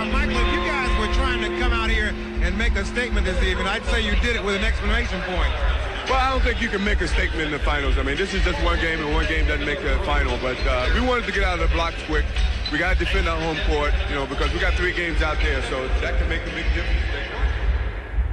Michael, if you guys were trying to come out here and make a statement this evening, I'd say you did it with an exclamation point. Well, I don't think you can make a statement in the finals. I mean, this is just one game, and one game doesn't make the final. But we wanted to get out of the blocks quick. We got to defend our home court, because we got 3 games out there, so that can make a big difference.